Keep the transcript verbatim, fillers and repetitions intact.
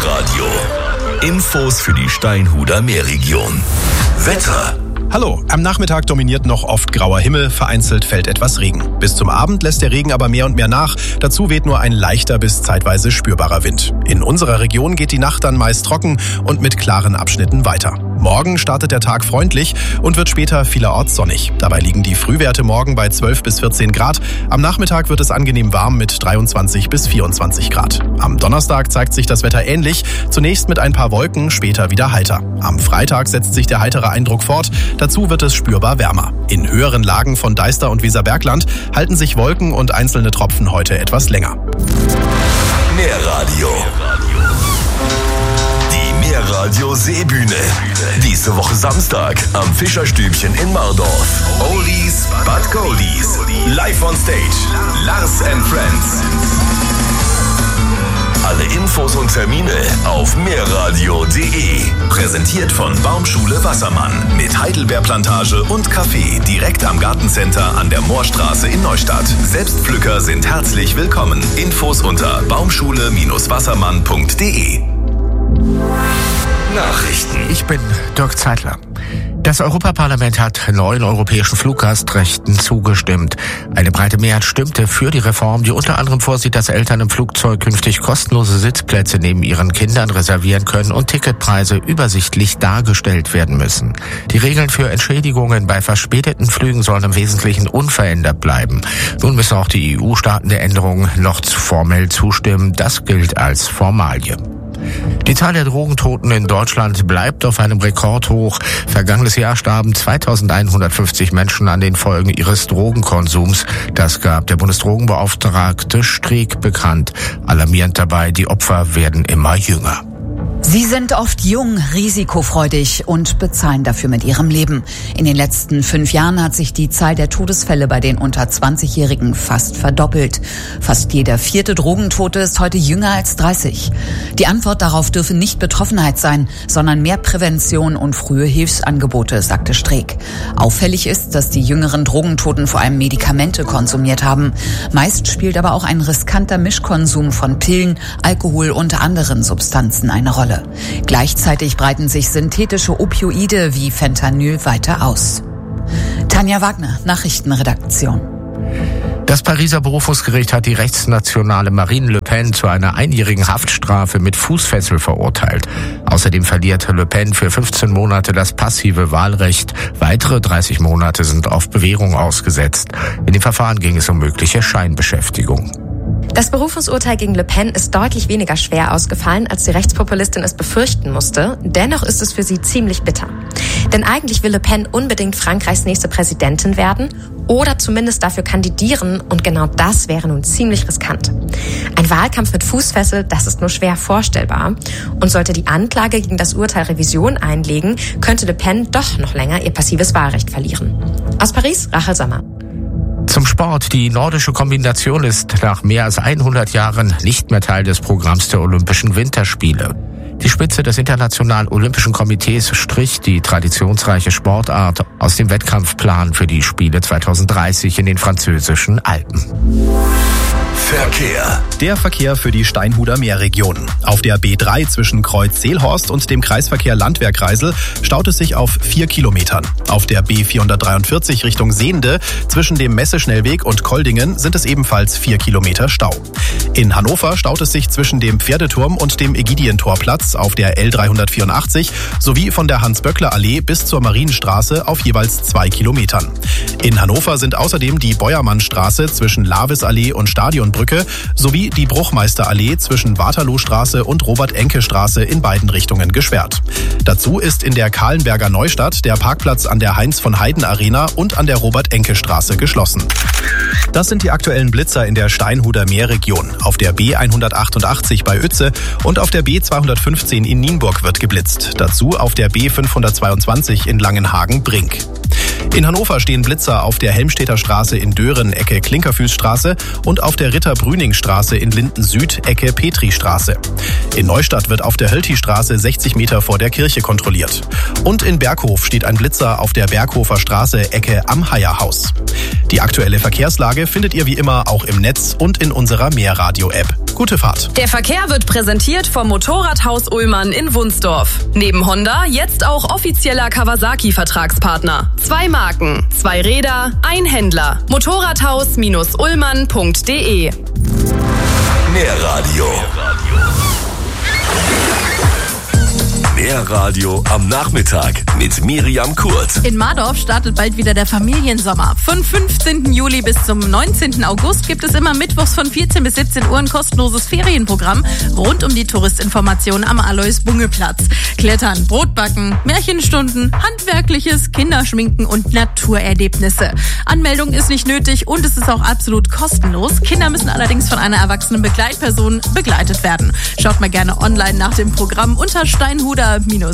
Meerradio. Infos für die Steinhuder Meerregion. Wetter. Hallo, am Nachmittag dominiert noch oft grauer Himmel, vereinzelt fällt etwas Regen. Bis zum Abend lässt der Regen aber mehr und mehr nach. Dazu weht nur ein leichter bis zeitweise spürbarer Wind. In unserer Region geht die Nacht dann meist trocken und mit klaren Abschnitten weiter. Morgen startet der Tag freundlich und wird später vielerorts sonnig. Dabei liegen die Frühwerte morgen bei zwölf bis vierzehn Grad. Am Nachmittag wird es angenehm warm mit dreiundzwanzig bis vierundzwanzig Grad. Am Donnerstag zeigt sich das Wetter ähnlich. Zunächst mit ein paar Wolken, später wieder heiter. Am Freitag setzt sich der heitere Eindruck fort. Dazu wird es spürbar wärmer. In höheren Lagen von Deister und Weserbergland halten sich Wolken und einzelne Tropfen heute etwas länger. Meerradio. Die Meerradio Seebühne. Diese Woche Samstag am Fischerstübchen in Mardorf. Oldies but Goldies. Live on stage. Lars and Friends. Alle Infos und Termine auf meerradio punkt de. Präsentiert von Baumschule Wassermann mit Heidelbeerplantage und Café direkt am Gartencenter an der Moorstraße in Neustadt. Selbstpflücker sind herzlich willkommen. Infos unter baumschule Bindestrich wassermann punkt de. Nachrichten. Ich bin Dirk Zeitler. Das Europaparlament hat neuen europäischen Fluggastrechten zugestimmt. Eine breite Mehrheit stimmte für die Reform, die unter anderem vorsieht, dass Eltern im Flugzeug künftig kostenlose Sitzplätze neben ihren Kindern reservieren können und Ticketpreise übersichtlich dargestellt werden müssen. Die Regeln für Entschädigungen bei verspäteten Flügen sollen im Wesentlichen unverändert bleiben. Nun müssen auch die E U-Staaten der Änderung noch formell zustimmen. Das gilt als Formalie. Die Zahl der Drogentoten in Deutschland bleibt auf einem Rekordhoch. Vergangenes Jahr starben zweitausendeinhundertfünfzig Menschen an den Folgen ihres Drogenkonsums. Das gab der Bundesdrogenbeauftragte Streeck bekannt. Alarmierend dabei, die Opfer werden immer jünger. Sie sind oft jung, risikofreudig und bezahlen dafür mit ihrem Leben. In den letzten fünf Jahren hat sich die Zahl der Todesfälle bei den unter zwanzigjährigen fast verdoppelt. Fast jeder vierte Drogentote ist heute jünger als dreißig. Die Antwort darauf dürfe nicht Betroffenheit sein, sondern mehr Prävention und frühe Hilfsangebote, sagte Streeck. Auffällig ist, dass die jüngeren Drogentoten vor allem Medikamente konsumiert haben. Meist spielt aber auch ein riskanter Mischkonsum von Pillen, Alkohol und anderen Substanzen eine Rolle. Gleichzeitig breiten sich synthetische Opioide wie Fentanyl weiter aus. Tanja Wagner, Nachrichtenredaktion. Das Pariser Berufungsgericht hat die rechtsnationale Marine Le Pen zu einer einjährigen Haftstrafe mit Fußfessel verurteilt. Außerdem verliert Le Pen für fünfzehn Monate das passive Wahlrecht. Weitere dreißig Monate sind auf Bewährung ausgesetzt. In dem Verfahren ging es um mögliche Scheinbeschäftigung. Das Berufungsurteil gegen Le Pen ist deutlich weniger schwer ausgefallen, als die Rechtspopulistin es befürchten musste. Dennoch ist es für sie ziemlich bitter. Denn eigentlich will Le Pen unbedingt Frankreichs nächste Präsidentin werden oder zumindest dafür kandidieren, und genau das wäre nun ziemlich riskant. Ein Wahlkampf mit Fußfessel, das ist nur schwer vorstellbar. Und sollte die Anklage gegen das Urteil Revision einlegen, könnte Le Pen doch noch länger ihr passives Wahlrecht verlieren. Aus Paris, Rachel Sommer. Zum Sport. Die nordische Kombination ist nach mehr als hundert Jahren nicht mehr Teil des Programms der Olympischen Winterspiele. Die Spitze des Internationalen Olympischen Komitees strich die traditionsreiche Sportart aus dem Wettkampfplan für die Spiele zweitausenddreißig in den französischen Alpen. Verkehr. Der Verkehr für die Steinhuder Meerregion. Auf der B drei zwischen Kreuz-Seelhorst und dem Kreisverkehr Landwehr-Kreisel staut es sich auf vier Kilometern. Auf der B vierhundertdreiundvierzig Richtung Sehnde zwischen dem Messeschnellweg und Koldingen sind es ebenfalls vier Kilometer Stau. In Hannover staut es sich zwischen dem Pferdeturm und dem Ägidientorplatz auf der L dreihundertvierundachtzig sowie von der Hans-Böckler-Allee bis zur Marienstraße auf jeweils zwei Kilometern. In Hannover sind außerdem die Beuermannstraße zwischen Lavisallee und Stadionbrücke sowie die Bruchmeisterallee zwischen Waterloostraße und Robert-Enke-Straße in beiden Richtungen gesperrt. Dazu ist in der Kahlenberger Neustadt der Parkplatz an der Heinz-von-Heiden-Arena und an der Robert-Enke-Straße geschlossen. Das sind die aktuellen Blitzer in der Steinhuder Meerregion. Auf der B hundertachtundachtzig bei Uetze und auf der B zweihundertfünfzehn in Nienburg wird geblitzt. Dazu auf der B fünfhundertzweiundzwanzig in Langenhagen-Brink. In Hannover stehen Blitzer auf der Helmstedter Straße in Dören, Ecke Klinkerfüßstraße und auf der Ritter-Brüning-Straße in Linden Süd, Ecke Petri-Straße. In Neustadt wird auf der Hölti-Straße sechzig Meter vor der Kirche kontrolliert. Und in Berghof steht ein Blitzer auf der Berghofer Straße, Ecke am Heierhaus. Die aktuelle Verkehrslage findet ihr wie immer auch im Netz und in unserer Meerradio-App. Gute Fahrt. Der Verkehr wird präsentiert vom Motorradhaus Ullmann in Wunsdorf. Neben Honda jetzt auch offizieller Kawasaki-Vertragspartner. Zwei Marken, zwei Räder, ein Händler. Motorradhaus Ullmann punkt de. Mehr Radio. Mehr Radio am Nachmittag mit Miriam Kurt. In Mardorf startet bald wieder der Familiensommer. Von fünfzehnten Juli bis zum neunzehnten August gibt es immer mittwochs von vierzehn bis siebzehn Uhr ein kostenloses Ferienprogramm rund um die Touristinformation am Alois-Bunge-Platz. Klettern, Brotbacken, Märchenstunden, Handwerkliches, Kinderschminken und Naturerlebnisse. Anmeldung ist nicht nötig und es ist auch absolut kostenlos. Kinder müssen allerdings von einer erwachsenen Begleitperson begleitet werden. Schaut mal gerne online nach dem Programm unter steinhuder